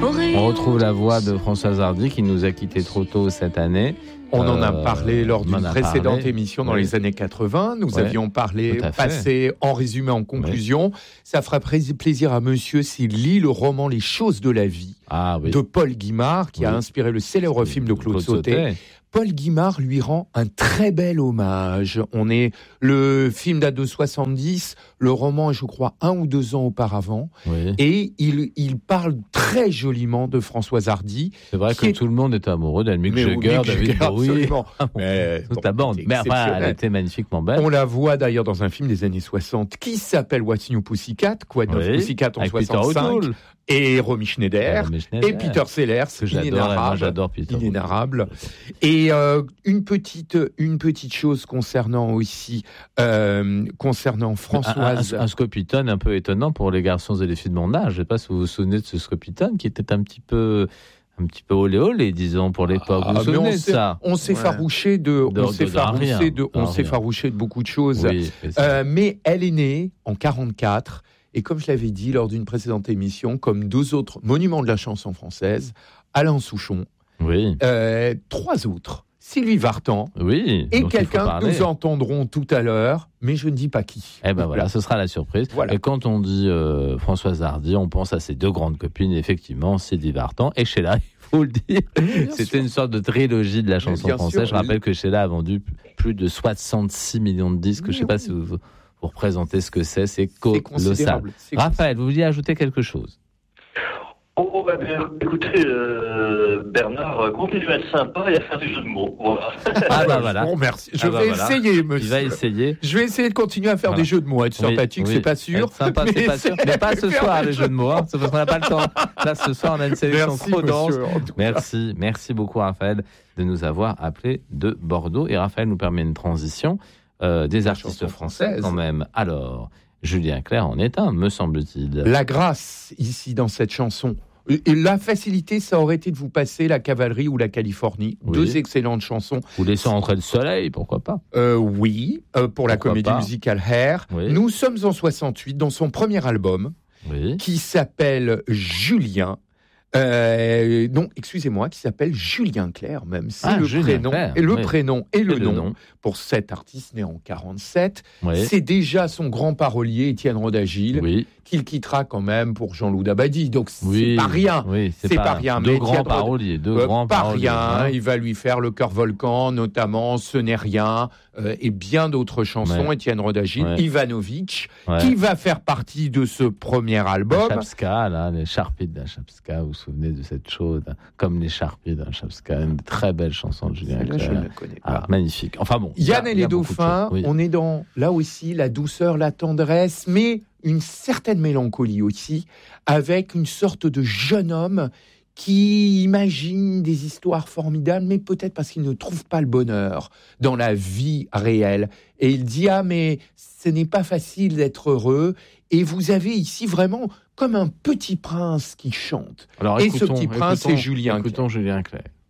On retrouve la voix de Françoise Hardy qui nous a quittés trop tôt cette année. On en a parlé lors d'une précédente émission dans les années 80. Nous avions parlé, passé en résumé, en conclusion. Ça fera plaisir à monsieur s'il lit le roman Les choses de la vie de Paul Guimard, qui a inspiré le célèbre film de Claude Sautet. Paul Guimard lui rend un très bel hommage. Le film date de 70, le roman est, je crois, 1 ou 2 ans auparavant. Oui. Et il parle très joliment de Françoise Hardy. C'est vrai que tout le monde est amoureux d'elle. Mick Jagger, David Bowie, toute la bande. Mais enfin, elle était magnifiquement belle. On la voit d'ailleurs dans un film des années 60 qui s'appelle What's New Pussycat, Quoi de neuf Pussycat en 65. Et Romy Schneider, et Peter Sellers, j'adore Peter. Inénarrable. Et une petite chose concernant Françoise. Un Scopitone un peu étonnant pour les garçons et les filles de mon âge. Je ne sais pas si vous vous souvenez de ce Scopitone qui était un petit peu olé olé, disons, pour l'époque. Vous vous souvenez de ça? On s'est farouché de beaucoup de choses. Oui, mais elle est née en 44. Et comme je l'avais dit lors d'une précédente émission, comme 2 autres monuments de la chanson française, Alain Souchon, 3 autres, Sylvie Vartan, et quelqu'un que nous entendrons tout à l'heure, mais je ne dis pas qui. Eh ben voilà, ce sera la surprise. Voilà. Et quand on dit Françoise Hardy, on pense à ses 2 grandes copines, effectivement, Sylvie Vartan et Sheila. Il faut le dire. C'était une sorte de trilogie de la chanson française. Je rappelle que Sheila a vendu plus de 66 millions de disques. Je ne sais pas si vous représentez ce que c'est colossal. Raphaël, vous vouliez ajouter quelque chose? Écoutez, Bernard, continuez à être sympa et à faire des jeux de mots. Voilà. Voilà. Bon, merci. Je vais essayer, monsieur. Il va essayer. Je vais essayer de continuer à faire des jeux de mots. Être sympathique, c'est pas sûr. Être sympa, c'est pas sûr. Mais pas ce soir, les jeux de mots. C'est parce qu'on n'a pas le temps. Là, ce soir, on a une sélection trop dense. Merci beaucoup, Raphaël, de nous avoir appelés de Bordeaux. Et Raphaël nous permet une transition des artistes français, quand même. Alors, Julien Clerc en est un, me semble-t-il. La grâce, ici, dans cette chanson. Et la facilité, ça aurait été de vous passer La Cavalerie ou La Californie. 2 excellentes chansons. Vous laissez entrer le soleil, pourquoi pas? Pour la comédie musicale Hair. Nous sommes en 68, dans son premier album, qui s'appelle Julien. Qui s'appelle Julien Clerc, même. C'est le prénom et le nom pour cet artiste né en 47. C'est déjà son grand parolier, Étienne Rodagil, qu'il quittera quand même pour Jean-Loup Dabadi. Donc, c'est pas rien. C'est pas rien. Deux grands paroliers. Il va lui faire Le Cœur Volcan, notamment Ce n'est rien, et bien d'autres chansons. Étienne Rodagil, Ivanovic, qui va faire partie de ce premier album. Les Charpies de la Chapska, vous vous souvenez de cette chose, comme les Charpies de la Chapska, une très belle chanson de Julien Clerc. Je ne connais pas. Magnifique. Enfin bon. Yann et les dauphins, on est dans, là aussi, la douceur, la tendresse, mais une certaine mélancolie aussi, avec une sorte de jeune homme qui imagine des histoires formidables, mais peut-être parce qu'il ne trouve pas le bonheur dans la vie réelle. Et il dit, mais ce n'est pas facile d'être heureux. Et vous avez ici vraiment comme un petit prince qui chante. Alors, ce petit prince, c'est Julien Clerc. Écoutons Julien Clerc.